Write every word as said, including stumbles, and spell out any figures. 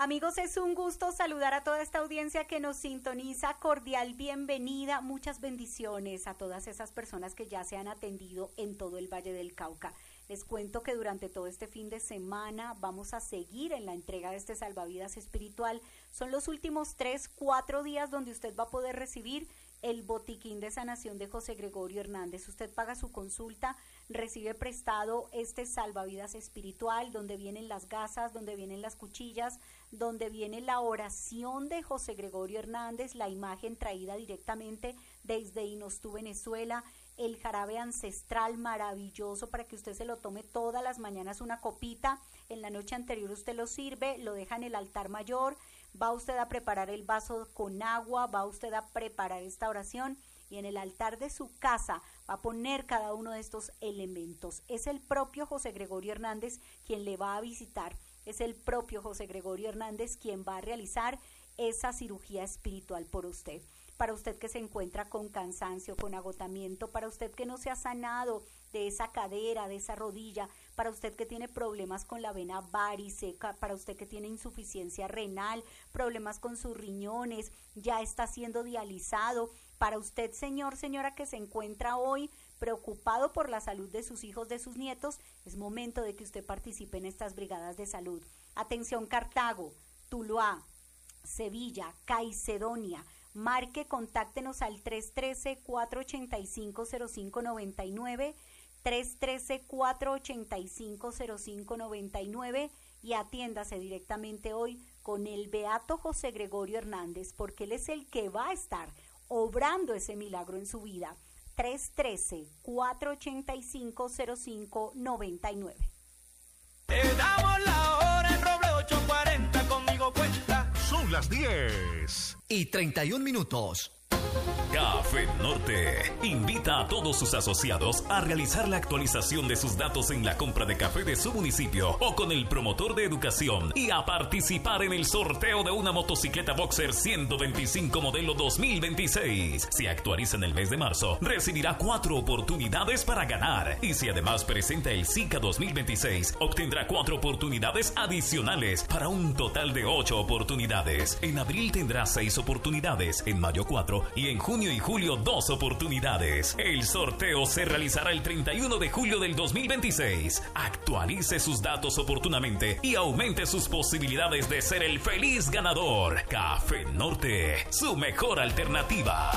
Amigos, es un gusto saludar a toda esta audiencia que nos sintoniza. Cordial bienvenida, muchas bendiciones a todas esas personas que ya se han atendido en todo el Valle del Cauca. Les cuento que durante todo este fin de semana vamos a seguir en la entrega de este salvavidas espiritual. Son los últimos tres, cuatro días donde usted va a poder recibir el botiquín de sanación de José Gregorio Hernández. Usted paga su consulta, recibe prestado este salvavidas espiritual, donde vienen las gasas, donde vienen las cuchillas, donde viene la oración de José Gregorio Hernández, la imagen traída directamente desde Inostú, Venezuela, el jarabe ancestral maravilloso para que usted se lo tome todas las mañanas una copita, en la noche anterior usted lo sirve, lo deja en el altar mayor, va usted a preparar el vaso con agua, va usted a preparar esta oración y en el altar de su casa va a poner cada uno de estos elementos. Es el propio José Gregorio Hernández quien le va a visitar, es el propio José Gregorio Hernández quien va a realizar esa cirugía espiritual por usted. Para usted que se encuentra con cansancio, con agotamiento, para usted que no se ha sanado de esa cadera, de esa rodilla, para usted que tiene problemas con la vena variceca, para usted que tiene insuficiencia renal, problemas con sus riñones, ya está siendo dializado, para usted, señor, señora, que se encuentra hoy preocupado por la salud de sus hijos, de sus nietos, es momento de que usted participe en estas brigadas de salud. Atención, Cartago, Tuluá, Sevilla, Caicedonia. Marque, contáctenos al tres uno tres, cuatro ocho cinco, cero cinco nueve nueve, tres uno tres, cuatro ocho cinco, cero cinco nueve nueve y atiéndase directamente hoy con el beato José Gregorio Hernández, porque él es el que va a estar obrando ese milagro en su vida. tres uno tres, cuatro ocho cinco, cero cinco nueve nueve. Te damos la hora en Roble ocho cuarenta, conmigo cuenta. Son las diez y treinta y un minutos. Café Norte invita a todos sus asociados a realizar la actualización de sus datos en la compra de café de su municipio o con el promotor de educación y a participar en el sorteo de una motocicleta Boxer ciento veinticinco modelo dos mil veintiséis. Si actualiza en el mes de marzo, recibirá cuatro oportunidades para ganar y si además presenta el SICA dos mil veintiséis, obtendrá cuatro oportunidades adicionales para un total de ocho oportunidades. En abril tendrá seis oportunidades, en mayo cuatro y en junio y julio dos oportunidades. El sorteo se realizará el treinta y uno de julio del dos mil veintiséis. Actualice sus datos oportunamente y aumente sus posibilidades de ser el feliz ganador. Café Norte, su mejor alternativa.